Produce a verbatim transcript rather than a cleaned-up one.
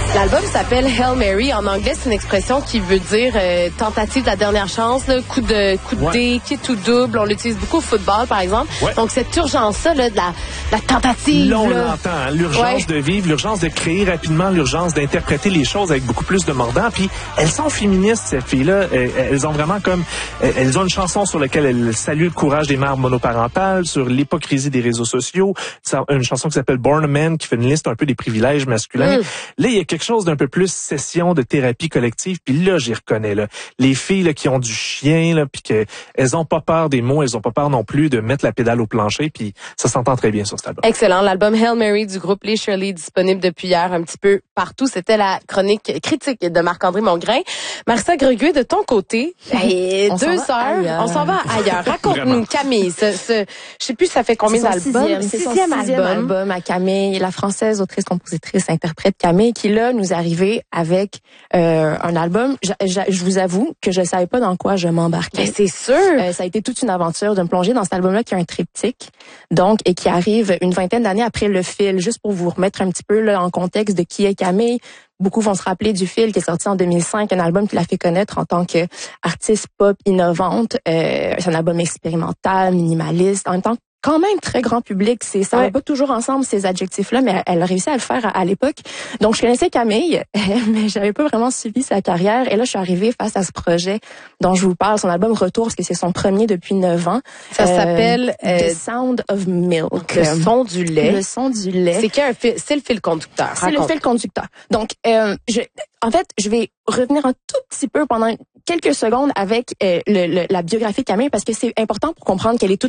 L'album s'appelle Hail Mary. En anglais, c'est une expression qui veut dire euh, tentative de la dernière chance, là, coup de coup de ouais. dé, kit ou double. On l'utilise beaucoup au football, par exemple. Ouais. Donc, cette urgence-là, là, de la, la tentative. Là, on là. l'entend. Hein? L'urgence ouais. de vivre, l'urgence de créer rapidement, l'urgence d'interpréter les choses avec beaucoup plus de mordant. Puis, elles sont féministes, ces filles-là. Elles ont vraiment comme... Elles ont une chanson sur laquelle elles saluent le courage des mères monoparentales, sur l'hypocrisie des réseaux sociaux. Une chanson qui s'appelle Born a Man, qui fait une liste un peu des privilèges masculins. Mm. Là, il y a quelque chose d'un peu plus session de thérapie collective, puis là, j'y reconnais, là. Les filles, là, qui ont du chien, là, puis qu'elles ont pas peur des mots, elles ont pas peur non plus de mettre la pédale au plancher, puis ça s'entend très bien sur cet album. Excellent. L'album Hail Mary du groupe Les Shirley, disponible depuis hier un petit peu partout. C'était la chronique critique de Marc-André Mongrain. Marcia Greguet, de ton côté, hey, deux heures, ailleurs. on s'en va ailleurs. Raconte-nous, Camille, ce, ce, je sais plus ça fait combien d'albums? C'est son sixième, sixième album. album à Camille, la française, autrice, compositrice, interprète Camille, qui là nous est arrivée avec euh, un album. Je, je, je vous avoue que je savais pas dans quoi je m'embarquais. Mais c'est sûr. Euh, ça a été toute une aventure de me plonger dans cet album-là qui a un triptyque, donc et qui arrive une vingtaine d'années après Le Fil. Juste pour vous remettre un petit peu là en contexte de qui est Camille. Beaucoup vont se rappeler du Fil qui est sorti en deux mille cinq, un album qui l'a fait connaître en tant qu'artiste pop innovante. Euh, c'est un album expérimental, minimaliste, en même temps quand même très grand public. C'est, ça ouais. va pas toujours ensemble ces adjectifs-là, mais elle a réussi à le faire à, à l'époque. Donc, je connaissais Camille, mais j'avais pas vraiment suivi sa carrière. Et là, je suis arrivée face à ce projet dont je vous parle, son album Retour, parce que c'est son premier depuis neuf ans. Ça euh, s'appelle euh, The Sound of Milk. Le son du lait. Le son du lait. C'est qu'un fil, c'est le fil conducteur. C'est Raconte. le fil conducteur. Donc, euh, je, en fait, je vais revenir un tout petit peu pendant quelques secondes avec euh, le, le, la biographie de Camille, parce que c'est important pour comprendre quelle est toute